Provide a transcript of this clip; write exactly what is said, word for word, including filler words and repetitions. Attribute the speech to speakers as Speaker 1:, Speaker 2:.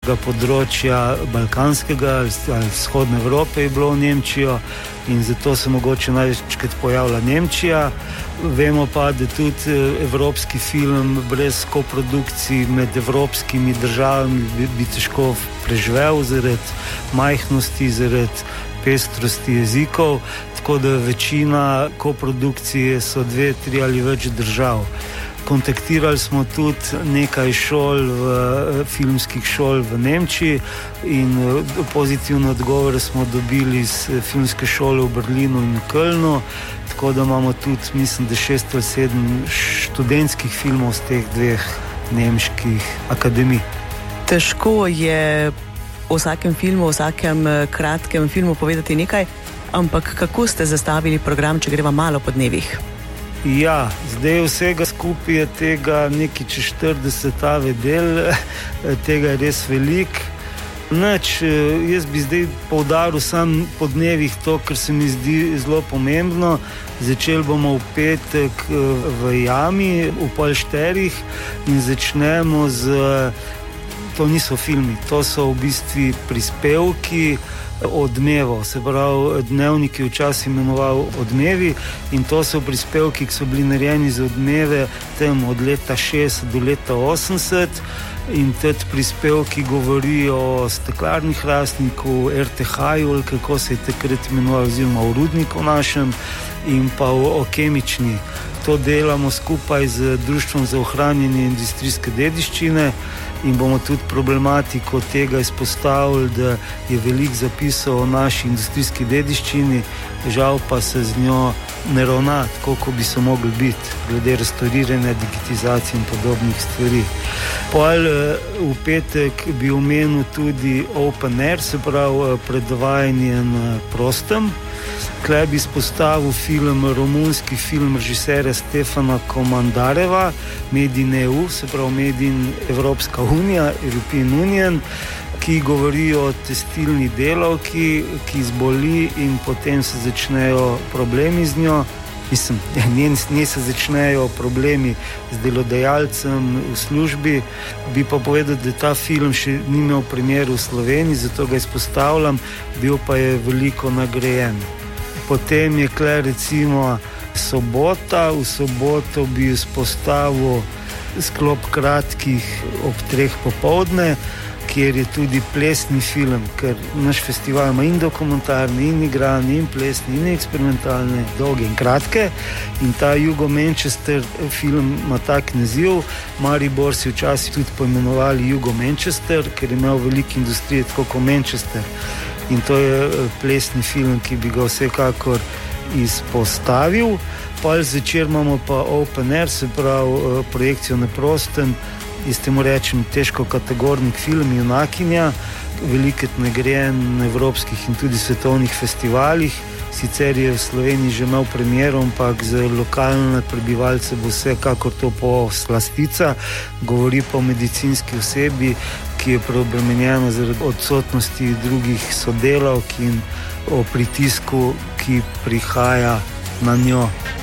Speaker 1: področja balkanskega ali vzhodne Evrope je bilo v Nemčijo in zato se mogoče največkrat pojavlja Nemčija. Vemo pa, da tudi evropski film brez koprodukcij med evropskimi državami bi, bi težko preživel zaradi majhnosti, zaradi pestrosti jezikov, tako da večina koprodukcije so dve, tri ali več držav. Kontaktirali smo tudi nekaj šol, v, filmskih šol v Nemčiji in pozitivne odgovore smo dobili iz filmske šole v Berlinu in v Kölnu, tako da imamo tudi, mislim, da šest ali sedem študentskih filmov z teh dveh nemških akademij.
Speaker 2: Težko je o vsakem filmu, o vsakem kratkem filmu povedati nekaj, ampak kako ste zastavili program, če greva malo po dnevih?
Speaker 1: Ja, zdaj vsega skupaj je tega nekaj čez štirideset del, tega je res velik. Nič, jaz bi zdaj poudaril sam po dnevih to, kar se mi zdi zelo pomembno. Začeli bomo v petek v Jami, v pol šterih in začnemo z, to niso filmi, to so v bistvu prispevki odmevov, se pravi dnevnik je včasih imenoval Odmevi in to so prispevki, ki so bili narejeni za odmeve tem od leta šestdeset do leta osemdeset in tudi prispevki govorijo o Steklarni Hrastniku, er te ha-ju, kako se je takrat imenoval, oziroma o rudniku našem in pa o, o kemični. To delamo skupaj z Društvom za ohranjanje industrijske dediščine in bomo tudi problematiko tega izpostavili, da je veliko zapisov o naši industrijski dediščini, žal pa se z njo ne ravna tako, kot bi se mogli biti, glede restauriranja, digitizacije in podobnih stvari. Pol v petek bi omenil tudi Open Air, se pravi predvajanje na prostem. Tukaj bi izpostavil film, romunski film režiserja Stefana Komandareva, Made in E U, se pravi Made in Evropska unija, European Union, ki govori o tekstilni delavki, ki zboli in potem se začnejo problemi z njo. Mislim, nje se začnejo problemi z delodajalcem v službi. Bi pa povedal, da ta film še ni imel primeru v Sloveniji, zato ga izpostavljam, bil pa je veliko nagrajen. Potem je kle recimo sobota, v soboto bi izpostavil sklop kratkih ob treh popoldne, kjer je tudi plesni film, ker naš festival ima in dokumentarne, in igrane, in plesni, in eksperimentalne, dolge in kratke. In ta Jugo Manchester film ima tak naziv. Maribor si včasih tudi poimenovali Jugo Manchester, ker je imel veliko industrije, tako kot Manchester. In to je plesni film, ki bi ga vsekakor izpostavil. Pol zvečer imamo pa Open Air, se pravi projekcijo na prostem. Jaz temu rečem težko kategornik film Junakinja, velikrat nagrajen na evropskih in tudi svetovnih festivalih. Sicer je v Sloveniji že imel premiero, ampak za lokalne prebivalce bo vsekakor to poslastica. Govori pa o medicinski osebi, ki je preobremenjena zaradi odsotnosti drugih sodelavk in o pritisku, ki prihaja na njo.